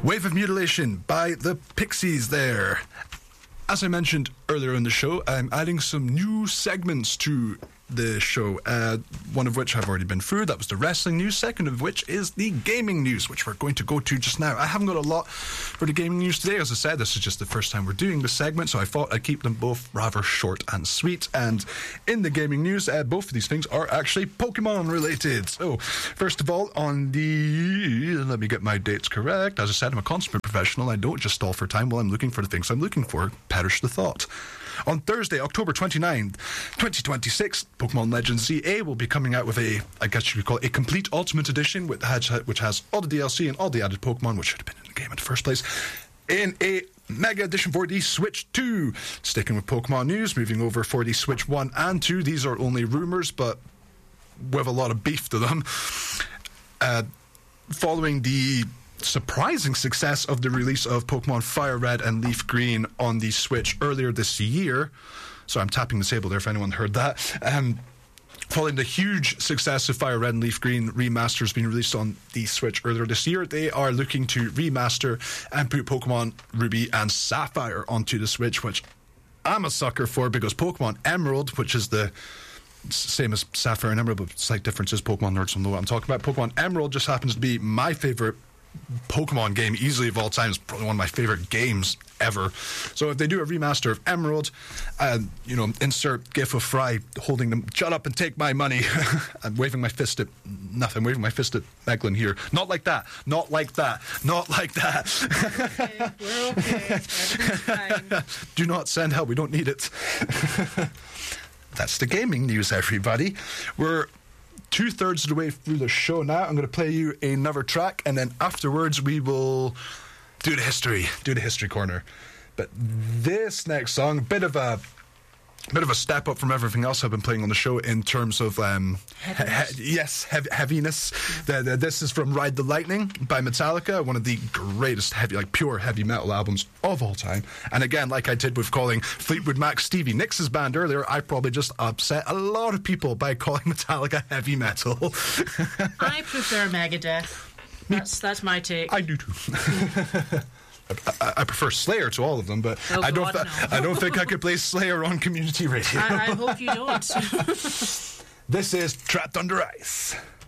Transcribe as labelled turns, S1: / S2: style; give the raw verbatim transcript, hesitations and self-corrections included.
S1: Wave of Mutilation by the Pixies there. As I mentioned earlier in the show, I'm adding some new segments to the show, uh, one of which I've already been through. That was the wrestling news. Second of which is the gaming news, which we're going to go to just now. I haven't got a lot for the gaming news today. As I said, this is just the first time we're doing the segment, so I thought I'd keep them both rather short and sweet. And in the gaming news, uh, both of these things are actually Pokemon related. So, first of all, on the... Let me get my dates correct. As I said, I'm a consummate professional. I don't just stall for time while I'm looking for the things I'm looking for. Perish the thought. On Thursday, October twenty-ninth, twenty twenty-six, Pokemon Legends Z A will be coming out with a, I guess you could call it a complete Ultimate Edition, which has, which has all the D L C and all the added Pokemon, which should have been in the game in the first place, in a Mega Edition for the Switch two. Sticking with Pokemon news, moving over for the Switch one and two. These are only rumours, but with a lot of beef to them. Uh, following the surprising success of the release of Pokemon Fire Red and Leaf Green on the Switch earlier this year. So I'm tapping the table there if anyone heard that. Um, following the huge success of Fire Red and Leaf Green remasters being released on the Switch earlier this year, they are looking to remaster and put Pokemon Ruby and Sapphire onto the Switch, which I'm a sucker for because Pokemon Emerald, which is the same as Sapphire and Emerald, but slight differences, Pokemon nerds will know what I'm talking about. Pokemon Emerald just happens to be my favourite Pokemon game easily of all time. Is probably one of my favorite games ever. So if they do a remaster of Emerald, and uh, you know, insert GIF of Fry holding them, shut up and take my money. I'm waving my fist at nothing. Waving my fist at Meglin here. Not like that. Not like that. Not like that.
S2: Okay, we're okay. Everything's fine.
S1: Do not send help. We don't need it. That's the gaming news, everybody. We're two-thirds of the way through the show now. I'm going to play you another track, and then afterwards we will do the history, do the history corner. But this next song, bit of a bit of a step up from everything else I've been playing on the show in terms of um,
S2: heaviness.
S1: He, yes, hev- heaviness. The, the, this is from Ride the Lightning by Metallica, one of the greatest heavy, like pure heavy metal albums of all time. And again, like I did with calling Fleetwood Mac Stevie Nicks' band earlier, I probably just upset a lot of people by calling Metallica heavy metal.
S2: I prefer Megadeth. That's that's my take.
S1: I do too. I, I prefer Slayer to all of them, but
S2: oh,
S1: I don't.
S2: God,
S1: Th-
S2: no.
S1: I don't think I could play Slayer on community radio.
S2: I, I hope you don't.
S1: This is Trapped Under Ice.